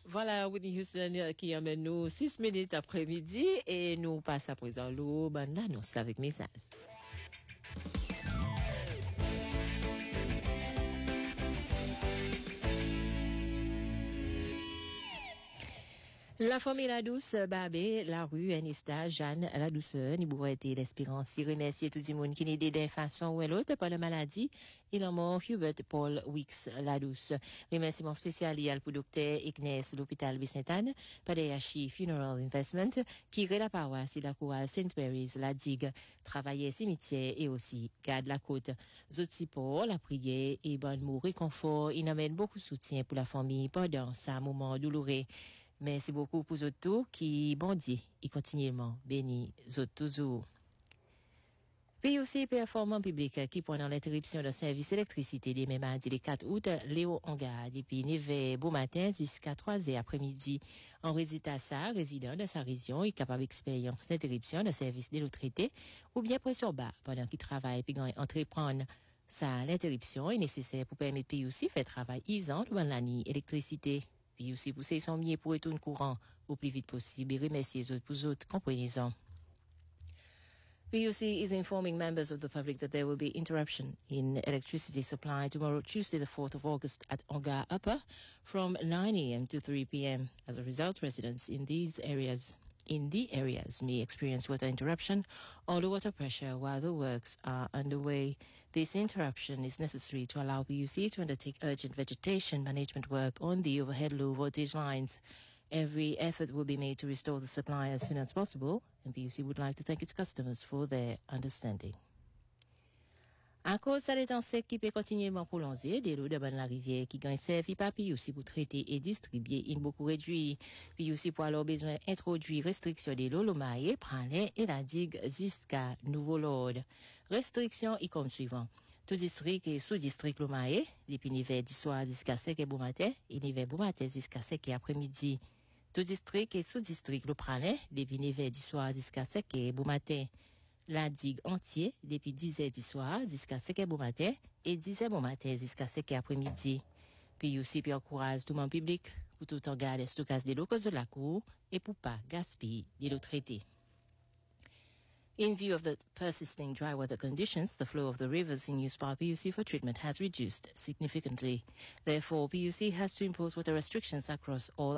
Voilà, Whitney Houston qui amène nous 6 minutes après-midi et nous passe à présent l'eau, l'annonce avec message. La famille La Douce, Babé, La Rue, Anista, Jeanne, La Douceur, Nibourette, l'Espérance, remercier tout le monde qui n'est d'une façon ou l'autre par la maladie. Il en mort Hubert Paul Wicks, La Douce. Remerciement spécial pour docteur Ignace, l'hôpital Vicentane, par DHI Funeral Investment, qui crée la paroisse et la chorale St. Mary's, la digue, travailler cimetière et aussi garde la côte. Zotsi pour la prière et bonne mot réconfort, il amène beaucoup de soutien pour la famille pendant ce moment douloureux. Merci beaucoup pour tout qui bondit et continuellement béni toujours. Puis aussi performant public qui pendant l'interruption de service électricité des mêmes mardi le 4 août, Léo Onga depuis 9h bon matin jusqu'à 3h après-midi. En résultat ça, résident de sa région est capable d'expérience d'interruption de service d'électricité ou bien pression bas pendant qu'il travaille puis entreprendre. Ça, l'interruption est nécessaire pour permettre puis aussi faire travail isant devant la nuit électricité. Puis aussi pousser son mieux pour retourner courant au plus vite possible et remercier les autres pour autres compréhension. PUC is informing members of the public that there will be interruption in electricity supply tomorrow, Tuesday, the 4th of August at Onga Upper from 9 a.m. to 3 p.m. As a result, residents in the areas may experience water interruption or low water pressure while the works are underway. This interruption is necessary to allow PUC to undertake urgent vegetation management work on the overhead low voltage lines. Every effort will be made to restore the supply as soon as possible, and PUC would like to thank its customers for their understanding. À cause de l'étang sec qui peut continuellement prolonger, des lots de la rivière qui gagnent servi par PUC pour traiter et distribuer in beaucoup réduit. PUC pour alors besoin introduire restriction des lots, l'omaye, pralin et la digue jusqu'à nouveau l'ordre. Restriction est comme suivant. Tout district et sous-district l'omaye, depuis l'hiver du soir jusqu'à 5 et bon matin, et l'hiver bon matin jusqu'à 5 et après-midi. Tout district et sous-district le pralin, depuis l'hiver du soir jusqu'à 5 et bon matin. La digue entier, depuis 10h du soir jusqu'à 5h bon matin et 10h bon matin jusqu'à 5h après-midi. Puis aussi, puis encourage tout le monde public pour tout en garder stockage de l'eau cause de la cour et pour pas gaspiller de l'eau traitée. In view of the persisting dry weather conditions, the flow of the rivers in use by PUC for treatment has reduced significantly. Therefore, PUC has to impose water restrictions across all